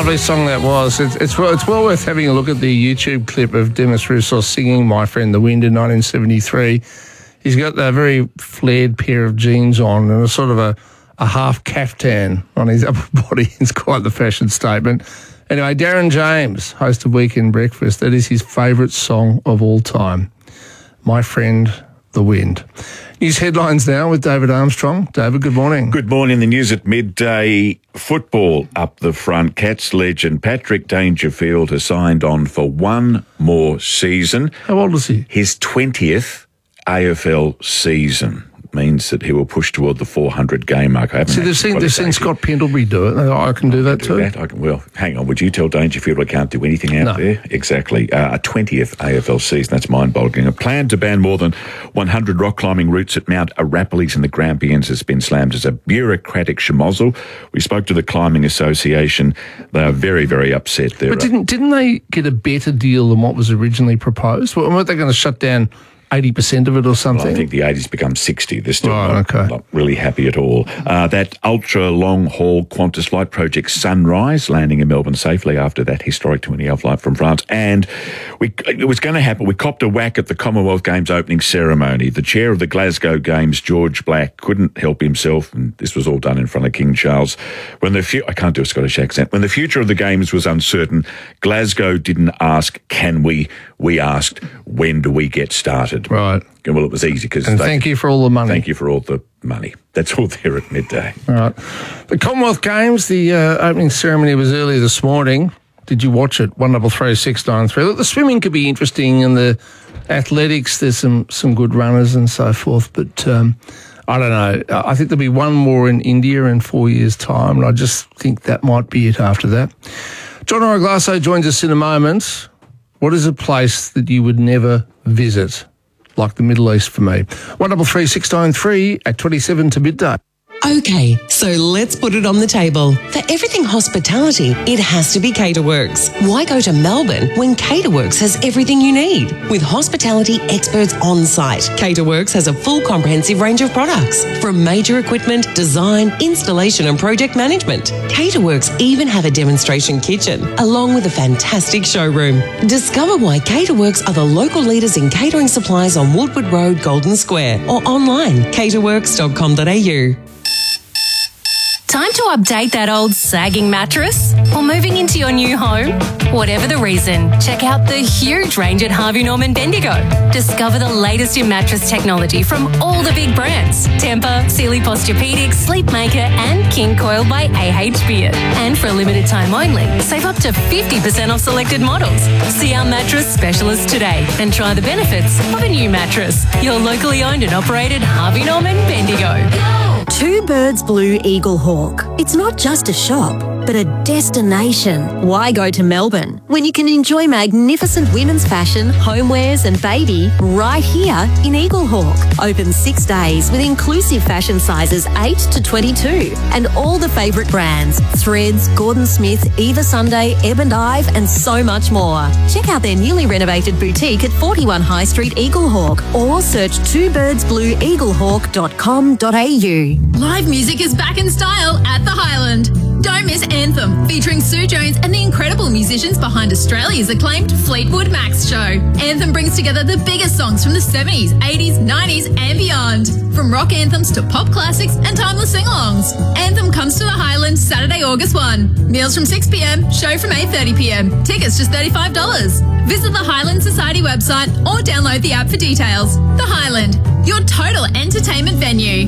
lovely song that was. It's well worth having a look at the YouTube clip of Demis Roussos singing My Friend the Wind in 1973. He's got a very flared pair of jeans on and a sort of a half caftan on his upper body. It's quite the fashion statement. Anyway, Darren James, host of Weekend Breakfast, that is his favourite song of all time, My Friend the Wind. News headlines now with David Armstrong. David, good morning. Good morning. The news at midday. Football up the front. Cats legend Patrick Dangerfield has signed on for one more season. How old is he? His 20th AFL season. Means that he will push toward the 400-game mark. They've seen Scott Pendlebury do it. I can do that too. Well, hang on. Would you tell Dangerfield I can't do anything out there? Exactly. A 20th AFL season. That's mind-boggling. A plan to ban more than 100 rock climbing routes at Mount Arapiles in the Grampians has been slammed as a bureaucratic schmozzle. We spoke to the Climbing Association. They are very, very upset there. But didn't they get a better deal than what was originally proposed? Weren't they going to shut down 80% of it or something? Well, I think the 80's become 60. They're still not really happy at all. That ultra-long-haul Qantas flight project Sunrise, landing in Melbourne safely after that historic 20-hour flight from France. And it was going to happen. We copped a whack at the Commonwealth Games opening ceremony. The chair of the Glasgow Games, George Black, couldn't help himself, and this was all done in front of King Charles. I can't do a Scottish accent. When the future of the Games was uncertain, Glasgow didn't ask, can we? We asked, when do we get started? Right. Well, it was easy because... And thank you for all the money. Thank you for all the money. That's all there at midday. All right. The Commonwealth Games, the opening ceremony was earlier this morning. Did you watch it? 133693. 693. Look, the swimming could be interesting and the athletics, there's some good runners and so forth, but I don't know. I think there'll be one more in India in 4 years' time, and I just think that might be it after that. John Oraglasso joins us in a moment. What is a place that you would never visit, like the Middle East for me? 133693 693 at 27 to midday. Okay, so let's put it on the table. For everything hospitality, it has to be Caterworks. Why go to Melbourne when Caterworks has everything you need? With hospitality experts on site, Caterworks has a full comprehensive range of products, from major equipment, design, installation and project management. Caterworks even have a demonstration kitchen, along with a fantastic showroom. Discover why Caterworks are the local leaders in catering supplies on Woodward Road, Golden Square, or online, caterworks.com.au. Time to update that old sagging mattress? Or moving into your new home? Whatever the reason, check out the huge range at Harvey Norman Bendigo. Discover the latest in mattress technology from all the big brands. Tempur, Sealy Posturepedic, Sleepmaker and King Coil by AH Beard. And for a limited time only, save up to 50% off selected models. See our mattress specialist today and try the benefits of a new mattress. Your locally owned and operated Harvey Norman Bendigo. Two Birds Blue Eagle Hawk. It's not just a shop, but a destination. Why go to Melbourne when you can enjoy magnificent women's fashion, homewares and baby right here in Eagle Hawk? Open 6 days with inclusive fashion sizes 8 to 22 and all the favourite brands, Threads, Gordon Smith, Eva Sunday, Ebb and Ive and so much more. Check out their newly renovated boutique at 41 High Street, Eagle Hawk, or search twobirdsblueeaglehawk.com.au. Live music is back in style at the Highland. Don't miss Anthem, featuring Sue Jones and the incredible musicians behind Australia's acclaimed Fleetwood Mac's show. Anthem brings together the biggest songs from the 70s, 80s, 90s and beyond. From rock anthems to pop classics and timeless sing-alongs. Anthem comes to the Highland Saturday, August 1. Meals from 6pm, show from 8:30pm. Tickets just $35. Visit the Highland Society website or download the app for details. The Highland, your total entertainment venue.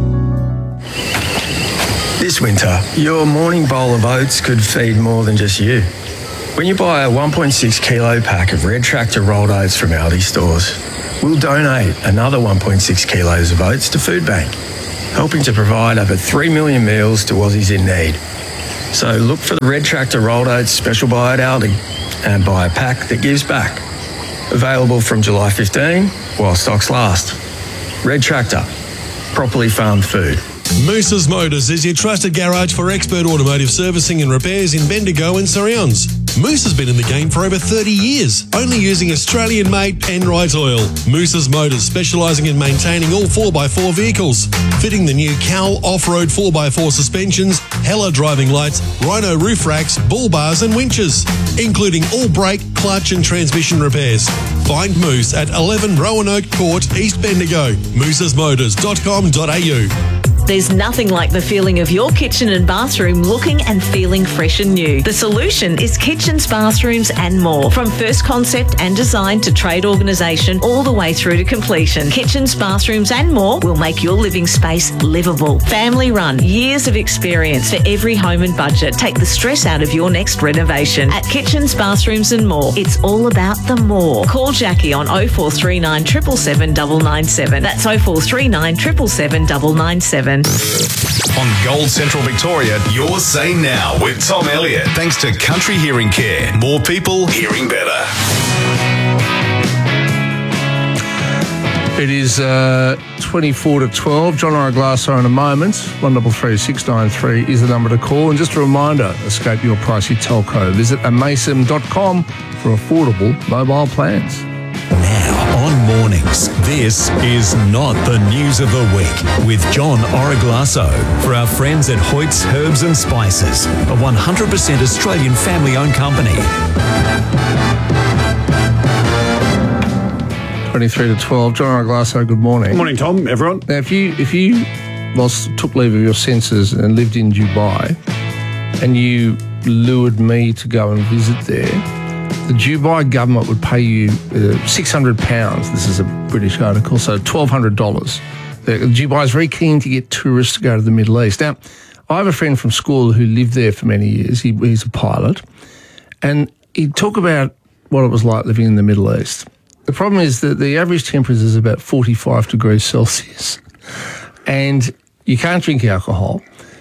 This winter, your morning bowl of oats could feed more than just you. When you buy a 1.6 kilo pack of Red Tractor rolled oats from Aldi stores, we'll donate another 1.6 kilos of oats to Food Bank, helping to provide over 3 million meals to Aussies in need. So look for the Red Tractor rolled oats special buy at Aldi and buy a pack that gives back. Available from July 15 while stocks last. Red Tractor, properly farmed food. Moose's Motors is your trusted garage for expert automotive servicing and repairs in Bendigo and surrounds. Moose has been in the game for over 30 years, only using Australian-made Penrite oil. Moose's Motors, specialising in maintaining all 4x4 vehicles, fitting the new Cal off-road 4x4 suspensions, Hella driving lights, Rhino roof racks, bull bars and winches, including all brake, clutch and transmission repairs. Find Moose at 11 Roanoke Court, East Bendigo. moosesmotors.com.au. There's nothing like the feeling of your kitchen and bathroom looking and feeling fresh and new. The solution is Kitchens, Bathrooms and More. From first concept and design to trade organisation all the way through to completion. Kitchens, Bathrooms and More will make your living space livable. Family run, years of experience for every home and budget. Take the stress out of your next renovation. At Kitchens, Bathrooms and More, it's all about the more. Call Jackie on 0439 777 997. That's 0439 777 997. On Gold Central Victoria, your say now with Tom Elliott. Thanks to Country Hearing Care. More people hearing better. It is 24 to 12. John Araglasso in a moment. 133 693 is the number to call. And just a reminder, escape your pricey telco. Visit amaysim.com for affordable mobile plans. Now on Mornings, this is Not the News of the Week with John Araglasso for our friends at Hoyt's Herbs and Spices, a 100% Australian family-owned company. 23 to 12. John Araglasso, good morning. Good morning, Tom, everyone. Now, if you took leave of your senses and lived in Dubai and you lured me to go and visit there, the Dubai government would pay you £600. This is a British article, so $1,200. Dubai is very keen to get tourists to go to the Middle East. Now, I have a friend from school who lived there for many years. He's a pilot. And he'd talk about what it was like living in the Middle East. The problem is that the average temperature is about 45 degrees Celsius. And you can't drink alcohol.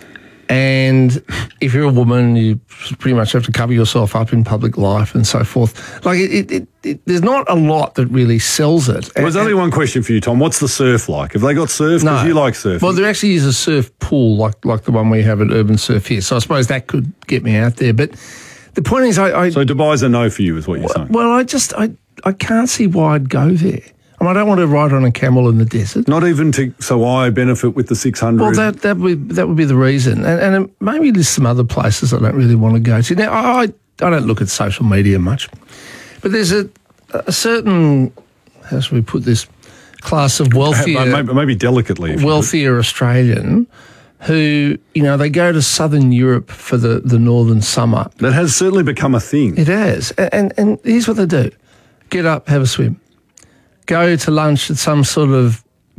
And if you're a woman, you pretty much have to cover yourself up in public life and so forth. Like, there's not a lot that really sells it. Well, there's only one question for you, Tom. What's the surf like? Have they got surf? Because you like surfing. Well, there actually is a surf pool like the one we have at Urban Surf here. So I suppose that could get me out there. But the point is, So Dubai's a no for you, is what you're saying? Well, I can't see why I'd go there. I don't want to ride on a camel in the desert. Not even so I benefit with the 600. Well, that would be the reason, and maybe there's some other places I don't really want to go to. Now, I don't look at social media much, but there's a certain, how should we put this, class of wealthier, maybe delicately, wealthier Australian who, they go to southern Europe for the northern summer. That has certainly become a thing. It has, and here's what they do: get up, have a swim. Go to lunch at some sort of,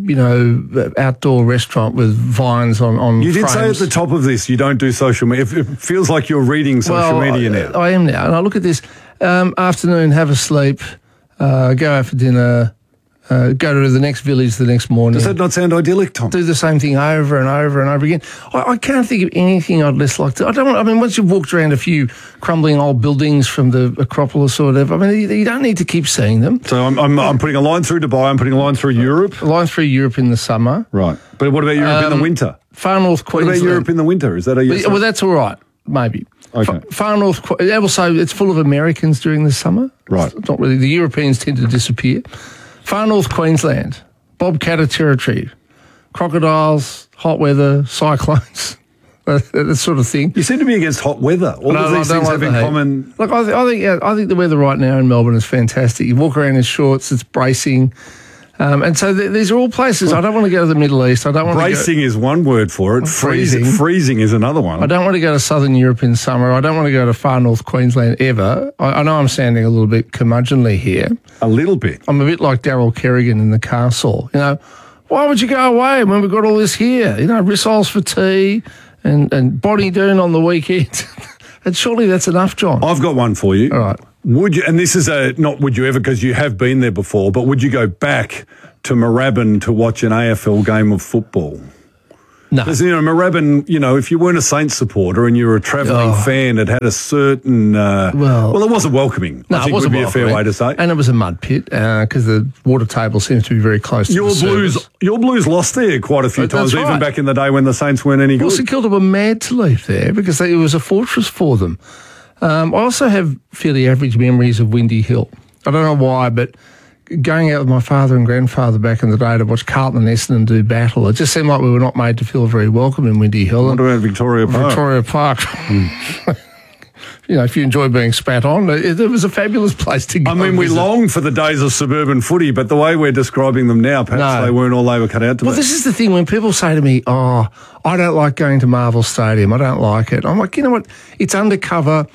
outdoor restaurant with vines on You did frames. say at the top of this you don't do social media. It feels like you're reading social media now. I am now. And I look at this, afternoon, have a sleep, go out for dinner, go to the next village the next morning. Does that not sound idyllic, Tom? Do the same thing over and over and over again. I can't think of anything I'd less like to. Once you've walked around a few crumbling old buildings from the Acropolis or whatever, you don't need to keep seeing them. So I'm putting a line through Dubai, I'm putting a line through Europe. A line through Europe in the summer. Right. But what about Europe in the winter? Far North Queensland. What about Europe in the winter? Is that a yes? Well, that's all right, maybe. Okay. Far North, also it's full of Americans during the summer. Right. It's not really, the Europeans tend to disappear. Far North Queensland, Bobcatter territory, crocodiles, hot weather, cyclones, that sort of thing. You seem to be against hot weather. All of these things have in common. Look, I think the weather right now in Melbourne is fantastic. You walk around in shorts, it's bracing. And so these are all places. I don't want to go to the Middle East. I don't want bracing is one word for it. Freezing is another one. I don't want to go to southern Europe in summer. I don't want to go to far north Queensland ever. I know I'm sounding a little bit curmudgeonly here. A little bit. I'm a bit like Daryl Kerrigan in The Castle. Why would you go away when we've got all this here? Rissoles for tea and body doon on the weekend. And surely that's enough, John. I've got one for you. All right. Would you, and this is not would you ever, because you have been there before, but would you go back to Moorabbin to watch an AFL game of football? No. Because, Moorabbin, if you weren't a Saints supporter and you were a travelling fan, it had a certain... it wasn't welcoming. No, I think it wasn't would be a fair way to say. And it was a mud pit because the water table seems to be very close to Your Blues lost there quite a few times, even back in the day when the Saints weren't any good. St Kilda were mad to leave there because it was a fortress for them. I also have fairly average memories of Windy Hill. I don't know why, but going out with my father and grandfather back in the day to watch Carlton and Essendon do battle, it just seemed like we were not made to feel very welcome in Windy Hill. What about Victoria Park? Victoria Park. You know, if you enjoy being spat on, it was a fabulous place to go. I mean, we longed for the days of suburban footy, but the way we're describing them now, perhaps they weren't all they were cut out to be. Well, this is the thing. When people say to me, I don't like going to Marvel Stadium, I don't like it. I'm like, you know what? It's undercover.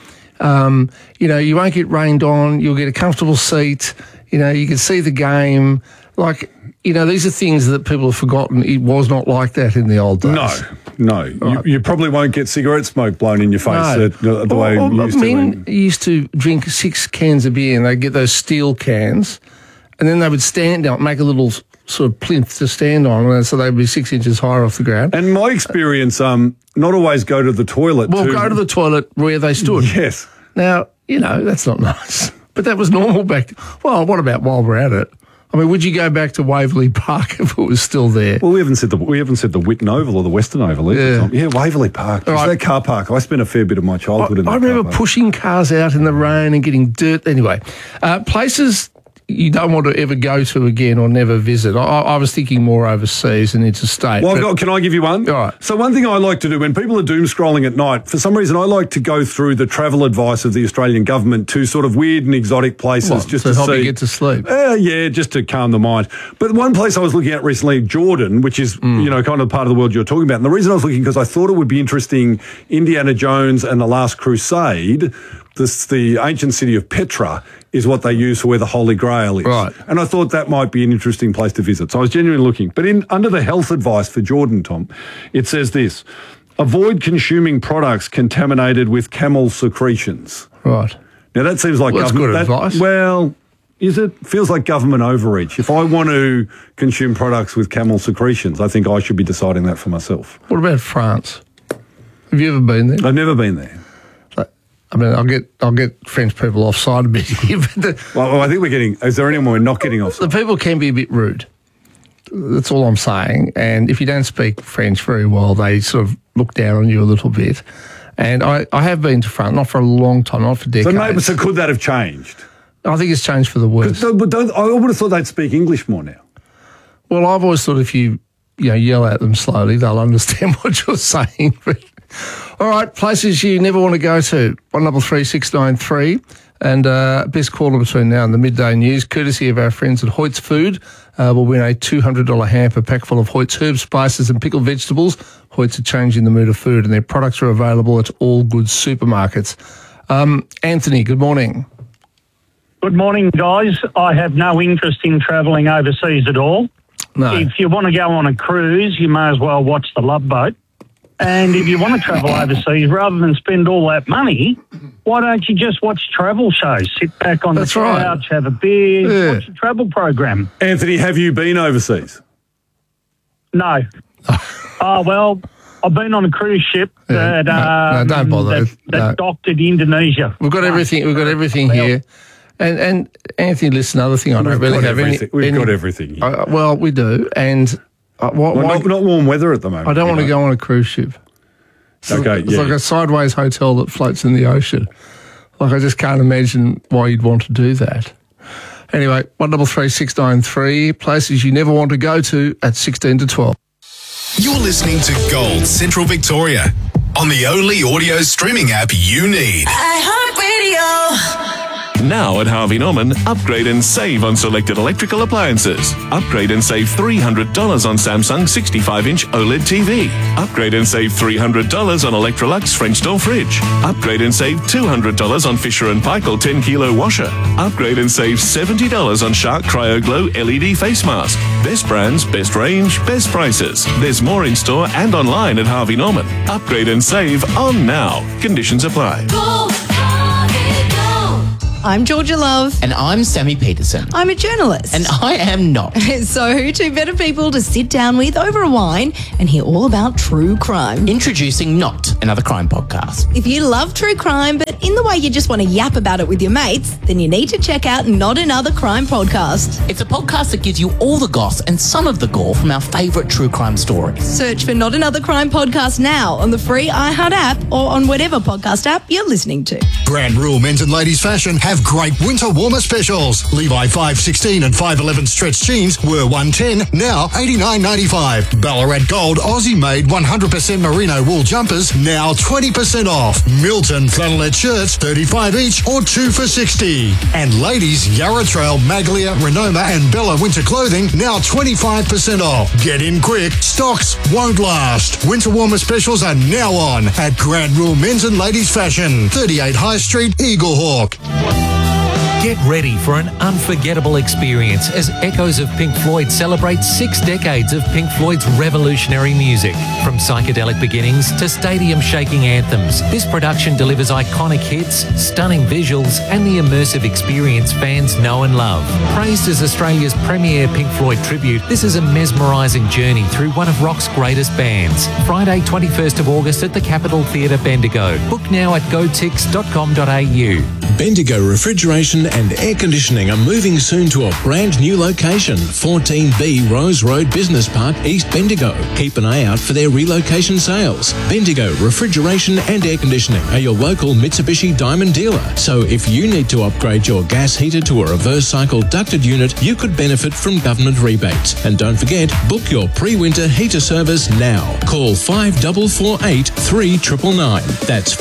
You know, you won't get rained on. You'll get a comfortable seat. You know, you can see the game. Like, you know, these are things that people have forgotten. It was not like that in the old days. No. Right. You probably won't get cigarette smoke blown in your face the way you used to. Men used to drink 6 cans of beer and they'd get those steel cans and then they would stand down, make a little sort of plinth to stand on, and so they'd be 6 inches higher off the ground. And my experience, not always go to the toilet. Well, go to the toilet where they stood. Yes. Now, you know, that's not nice. But that was normal back. Well, what about while we're at it? I mean, would you go back to Waverley Park if it was still there? Well, we haven't said the Whitten Oval or the Western Oval either. Yeah, Waverley Park. Right. That car park. I spent a fair bit of my childhood in that. I remember pushing cars out in the rain and getting dirt. Anyway, places you don't want to ever go to again or never visit. I was thinking more overseas and interstate. Well, can I give you one? All right. So one thing I like to do when people are doom scrolling at night, for some reason I like to go through the travel advice of the Australian government to sort of weird and exotic places just to help see. You get to sleep. Yeah, just to calm the mind. But one place I was looking at recently, Jordan, which is you know kind of part of the world you're talking about. And the reason I was looking because I thought it would be interesting. Indiana Jones and the Last Crusade. The ancient city of Petra is what they use for where the Holy Grail is. Right. And I thought that might be an interesting place to visit. So I was genuinely looking. But under the health advice for Jordan, Tom, it says this: avoid consuming products contaminated with camel secretions. Right. Now that seems like that's good advice. Well, is it? Feels like government overreach. If I want to consume products with camel secretions, I think I should be deciding that for myself. What about France? Have you ever been there? I've never been there. I mean, I'll get French people offside a bit here. Well, I think we're getting. Is there anyone we're not getting offside? The people can be a bit rude. That's all I'm saying. And if you don't speak French very well, they sort of look down on you a little bit. And I have been to France, not for a long time, not for decades. So could that have changed? I think it's changed for the worse. But I would have thought they'd speak English more now. Well, I've always thought if you yell at them slowly, they'll understand what you're saying. All right, places you never want to go to, 133693. And best caller between now and the midday news, courtesy of our friends at Hoyt's Food, will win a $200 hamper pack full of Hoyt's herbs, spices and pickled vegetables. Hoyt's are changing the mood of food and their products are available at all good supermarkets. Anthony, good morning. Good morning, guys. I have no interest in travelling overseas at all. No. If you want to go on a cruise, you may as well watch The Love Boat. And if you want to travel overseas, rather than spend all that money, why don't you just watch travel shows? Sit back on the couch, have a beer, watch a travel program. Anthony, have you been overseas? No. Well, I've been on a cruise ship that don't bother. that docked at Indonesia. We've got everything. We've got everything here. And Anthony, listen, another thing I don't really have any. We've got everything here. Well, we do, and. Not warm weather at the moment. I don't want to go on a cruise ship. It's like a sideways hotel that floats in the ocean. Like, I just can't imagine why you'd want to do that. Anyway, 133693, places you never want to go to at 16 to 12. You're listening to Gold Central Victoria on the only audio streaming app you need. iHeartRadio. Now at Harvey Norman, upgrade and save on selected electrical appliances. Upgrade and save $300 on Samsung 65-inch OLED TV. Upgrade and save $300 on Electrolux French door fridge. Upgrade and save $200 on Fisher & Paykel 10-kilo washer. Upgrade and save $70 on Shark CryoGlow LED face mask. Best brands, best range, best prices. There's more in store and online at Harvey Norman. Upgrade and save on now. Conditions apply. I'm Georgia Love. And I'm Sammy Peterson. I'm a journalist. And I am not. So who two better people to sit down with over a wine and hear all about true crime? Introducing Not Another Crime Podcast. If you love true crime, but in the way you just want to yap about it with your mates, then you need to check out Not Another Crime Podcast. It's a podcast that gives you all the goss and some of the gore from our favourite true crime stories. Search for Not Another Crime Podcast now on the free iHeart app or on whatever podcast app you're listening to. Grand Rule Men's and Ladies Fashion have great winter warmer specials. Levi 516 and 511 stretch jeans were $110, now $89.95. Ballarat Gold Aussie-made 100% merino wool jumpers, now 20% off. Milton flannelette shirts, $35 each or 2 for $60. And ladies Yarra Trail, Maglia, Renoma and Bella winter clothing, now 25% off. Get in quick, stocks won't last. Winter warmer specials are now on at Grand Rule Men's and Ladies Fashion, 38 High Street, Eaglehawk. Get ready for an unforgettable experience as Echoes of Pink Floyd celebrate 6 decades of Pink Floyd's revolutionary music. From psychedelic beginnings to stadium-shaking anthems, this production delivers iconic hits, stunning visuals, and the immersive experience fans know and love. Praised as Australia's premier Pink Floyd tribute, this is a mesmerising journey through one of rock's greatest bands. Friday, 21st of August at the Capitol Theatre, Bendigo. Book now at gotix.com.au. Bendigo Refrigeration and Air Conditioning are moving soon to a brand new location, 14B Rose Road Business Park, East Bendigo. Keep an eye out for their relocation sales. Bendigo Refrigeration and Air Conditioning are your local Mitsubishi Diamond dealer. So if you need to upgrade your gas heater to a reverse cycle ducted unit, you could benefit from government rebates. And don't forget, book your pre-winter heater service now. Call 5448 3999. That's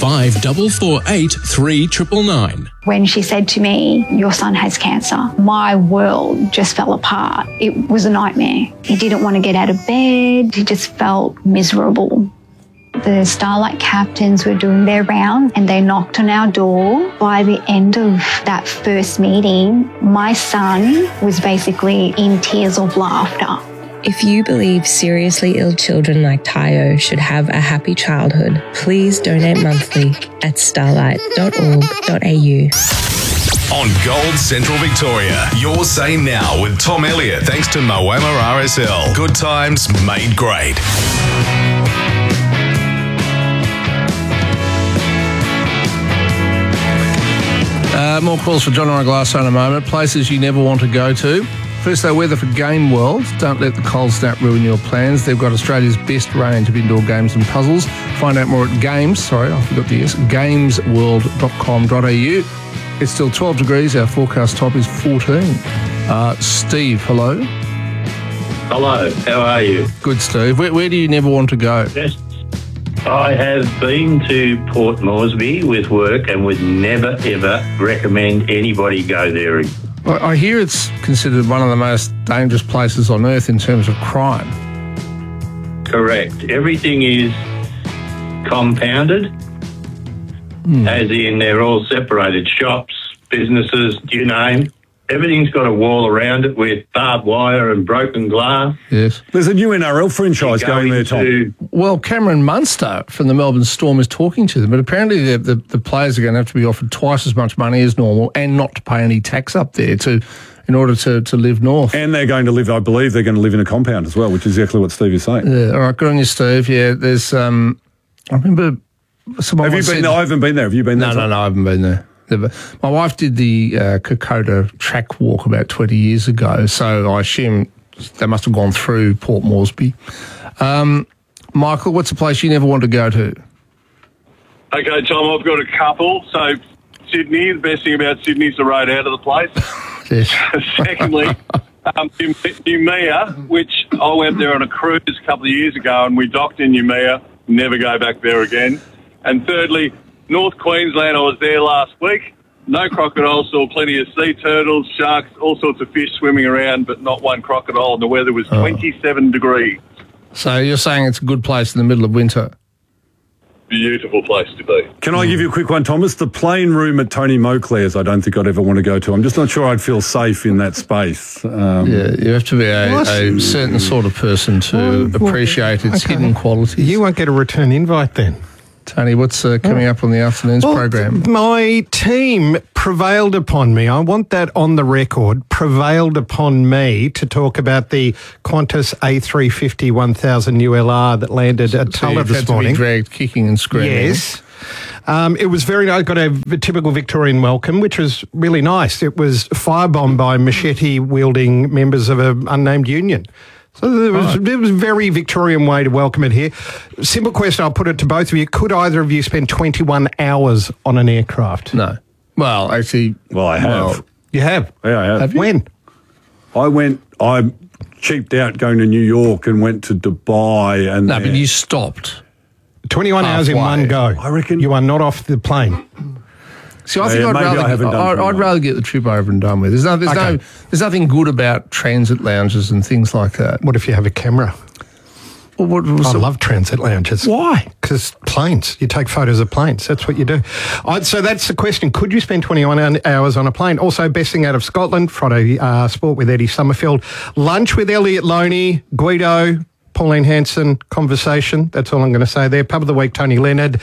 5448 3999. When she said to me, "Your son has cancer," my world just fell apart. It was a nightmare. He didn't want to get out of bed. He just felt miserable. The Starlight captains were doing their round and they knocked on our door. By the end of that first meeting, my son was basically in tears of laughter. If you believe seriously ill children like Tayo should have a happy childhood, please donate monthly at starlight.org.au. On Gold Central Victoria, Your Say Now with Tom Elliott. Thanks to Moama RSL. Good times made great. More calls for John Oraglasso in a moment. Places you never want to go to. First, though, weather for Game World. Don't let the cold snap ruin your plans. They've got Australia's best range of indoor games and puzzles. Find out more at gamesworld.com.au. It's still 12 degrees. Our forecast top is 14. Steve, hello. Hello, how are you? Good, Steve. Where do you never want to go? Yes, I have been to Port Moresby with work and would never, ever recommend anybody go there. I hear it's considered one of the most dangerous places on earth in terms of crime. Correct. Everything is compounded, as in they're all separated shops, businesses, you name. Everything's got a wall around it with barbed wire and broken glass. Yes. There's a new NRL franchise going there, Tom. Well, Cameron Munster from the Melbourne Storm is talking to them, but apparently the players are going to have to be offered twice as much money as normal and not to pay any tax up there in order to live north. And they're going to live, I believe, they're going to live in a compound as well, which is exactly what Steve is saying. Yeah, all right, good on you, Steve. Yeah, there's, I remember someone Have you been there? I haven't been there. Have you been there? No, I haven't been there. My wife did the Kokoda track walk about 20 years ago, so I assume they must have gone through Port Moresby. Michael, what's a place you never want to go to? Okay, Tom, I've got a couple. So Sydney, the best thing about Sydney is the road out of the place. Yes. Secondly, Noumea, which I went there on a cruise a couple of years ago and we docked in Noumea, never go back there again. And thirdly, North Queensland, I was there last week. No crocodiles, saw plenty of sea turtles, sharks, all sorts of fish swimming around, but not one crocodile, and the weather was 27 degrees. So you're saying it's a good place in the middle of winter? Beautiful place to be. Can I give you a quick one, Thomas? The plane room at Tony Moclair's, I don't think I'd ever want to go to. I'm just not sure I'd feel safe in that space. Yeah, you have to be a certain sort of person to appreciate its hidden qualities. You won't get a return invite then. Tony, what's coming up on the afternoon's program? My team prevailed upon me. I want that on the record. Prevailed upon me to talk about the Qantas A350 1000 ULR that landed at Tulla this morning. To be dragged kicking and screaming. Yes. It was very nice. Got a typical Victorian welcome, which was really nice. It was firebombed by machete-wielding members of an unnamed union. So there was a very Victorian way to welcome it here. Simple question, I'll put it to both of you. Could either of you spend 21 hours on an aircraft? No. Well, actually... Well, I have. You have? Yeah, I have. Have you? When? I cheaped out going to New York and went to Dubai. And no, but you stopped. 21 hours in one go. I reckon. You are not off the plane. See, I think I'd rather get the trip over and done with. There's nothing good about transit lounges and things like that. What if you have a camera? Well, I love transit lounges. Why? Because planes. You take photos of planes. That's what you do. So that's the question. Could you spend 21 hours on a plane? Also, best thing out of Scotland, Friday Sport with Eddie Summerfield. Lunch with Elliot Loney, Guido, Pauline Hanson, conversation. That's all I'm going to say there. Pub of the Week, Tony Leonard.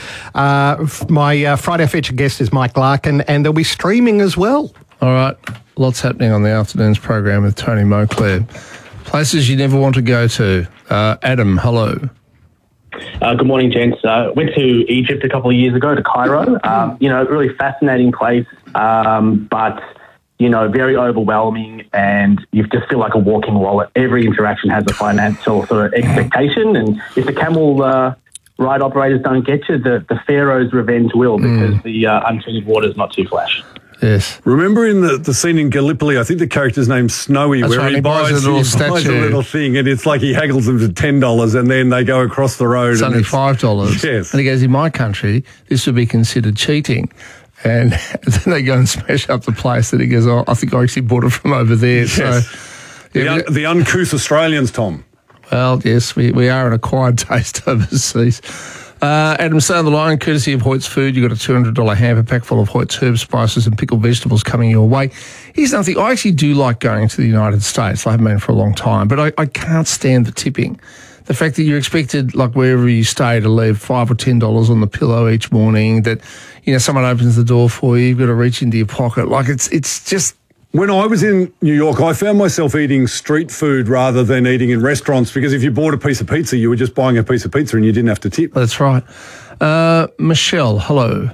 My Friday featured guest is Mike Larkin, and they'll be streaming as well. All right. Lots happening on the afternoon's program with Tony Moclair. Places you never want to go to. Adam, hello. Good morning, gents. Went to Egypt a couple of years ago, to Cairo. Really fascinating place, but... very overwhelming, and you just feel like a walking wallet. Every interaction has a financial sort of expectation, and if the camel ride operators don't get you, the Pharaoh's revenge will, because the untreated water is not too flash. Yes. Remember in the scene in Gallipoli, I think the character's name's Snowy, That's where right, he buys a little thing, and it's like he haggles them to $10, and then they go across the road. It's only $5. Yes. And he goes, in my country, this would be considered cheating. And then they go and smash up the place that he goes, I think I actually bought it from over there. Yes. So, the uncouth Australians, Tom. Well, yes, we are an acquired taste overseas. Adam, stay on the line, courtesy of Hoyt's Food. You've got a $200 hamper pack full of Hoyt's herbs, spices and pickled vegetables coming your way. Here's another thing. I actually do like going to the United States. I haven't been for a long time, but I can't stand the tipping. The fact that you're expected, like wherever you stay, to leave $5 or $10 on the pillow each morning, that, someone opens the door for you, you've got to reach into your pocket. Like, it's just... When I was in New York, I found myself eating street food rather than eating in restaurants, because if you bought a piece of pizza, you were just buying a piece of pizza and you didn't have to tip. That's right. Michelle, hello.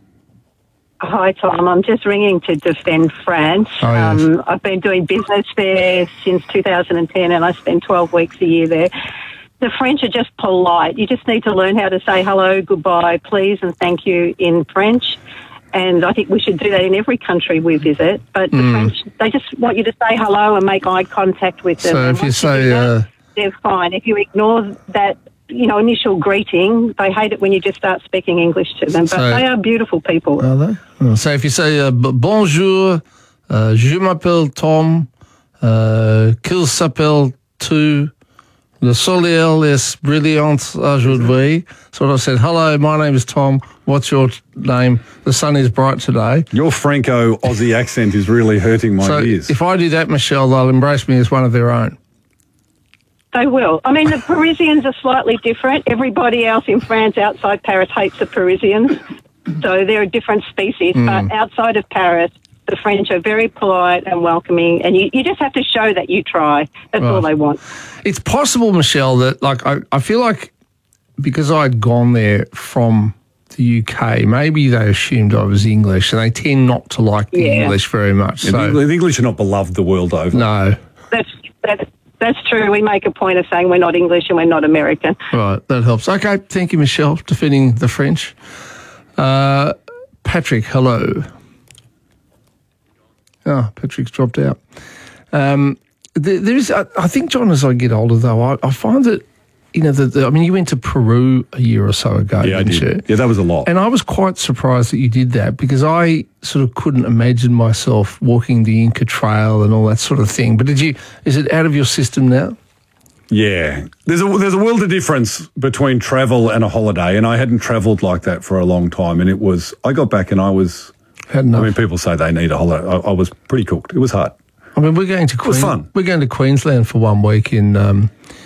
Hi, Tom. I'm just ringing to defend France. Oh, yes. I've been doing business there since 2010, and I spend 12 weeks a year there. The French are just polite. You just need to learn how to say hello, goodbye, please, and thank you in French. And I think we should do that in every country we visit. But the French, they just want you to say hello and make eye contact with them. So if you say... they're fine. If you ignore that, initial greeting, they hate it when you just start speaking English to them. But they are beautiful people. Are they? Oh, so if you say, bonjour, je m'appelle Tom, qu'il s'appelle tu... Le soleil est brillant aujourd'hui. So I said, hello, my name is Tom. What's your name? The sun is bright today. Your Franco-Aussie accent is really hurting my ears. If I do that, Michelle, they'll embrace me as one of their own. They will. I mean, the Parisians are slightly different. Everybody else in France outside Paris hates the Parisians. So they're a different species. But outside of Paris, the French are very polite and welcoming, and you just have to show that you try. That's all they want. It's possible, Michelle, that I feel like because I'd gone there from the UK, maybe they assumed I was English, and they tend not to like the English very much. So the English are not beloved the world over. No. That's true. We make a point of saying we're not English and we're not American. Right, that helps. Okay, thank you, Michelle, defending the French. Patrick, hello. Oh, Patrick's dropped out. I think, John, as I get older, though, I find that, you went to Peru a year or so ago, didn't you? Yeah, that was a lot. And I was quite surprised that you did that, because I sort of couldn't imagine myself walking the Inca Trail and all that sort of thing. But is it out of your system now? Yeah. There's a world of difference between travel and a holiday, and I hadn't travelled like that for a long time, and I got back and I was... people say they need a holiday. I was pretty cooked. It was hard. We're going to It was fun. We're going to Queensland for 1 week in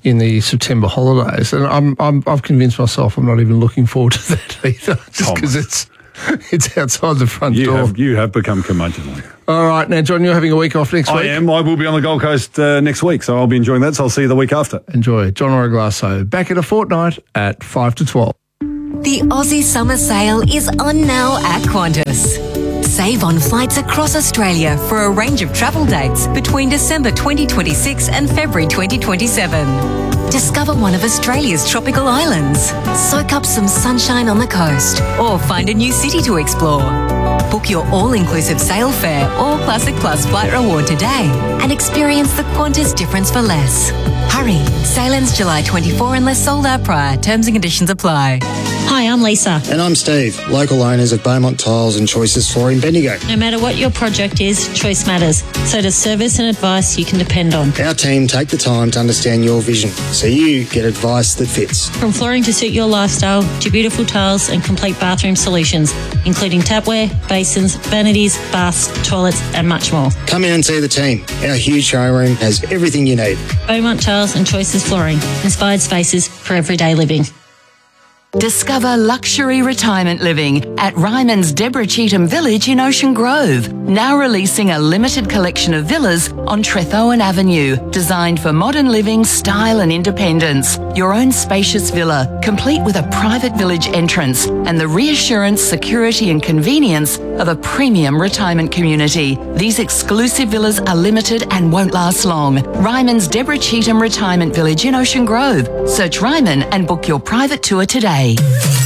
in the September holidays, and I've convinced myself I'm not even looking forward to that either, just because it's outside the front door. You have become curmudgeonly. All right, now John, you're having a week off next week. I am. I will be on the Gold Coast next week, so I'll be enjoying that. So I'll see you the week after. Enjoy. John Oraglasso back in a fortnight at 5 to 12. The Aussie Summer Sale is on now at Qantas. Save on flights across Australia for a range of travel dates between December 2026 and February 2027. Discover one of Australia's tropical islands, soak up some sunshine on the coast, or find a new city to explore. Book your all-inclusive sail fare or Classic Plus flight reward today and experience the Qantas difference for less. Hurry, sail ends July 24 unless sold out prior. Terms and conditions apply. Hi, I'm Lisa. And I'm Steve, local owners of Beaumont Tiles and Choices Flooring Bendigo. No matter what your project is, choice matters. So does service and advice you can depend on. Our team take the time to understand your vision, so you get advice that fits. From flooring to suit your lifestyle, to beautiful tiles and complete bathroom solutions, including tapware, basins, vanities, baths, toilets and much more. Come in and see the team. Our huge showroom has everything you need. Beaumont Tiles and Choices Flooring. Inspired spaces for everyday living. Discover luxury retirement living at Ryman's Deborah Cheetham Village in Ocean Grove. Now releasing a limited collection of villas on Trethowan Avenue, designed for modern living, style and independence. Your own spacious villa, complete with a private village entrance and the reassurance, security and convenience of a premium retirement community. These exclusive villas are limited and won't last long. Ryman's Deborah Cheetham Retirement Village in Ocean Grove. Search Ryman and book your private tour today.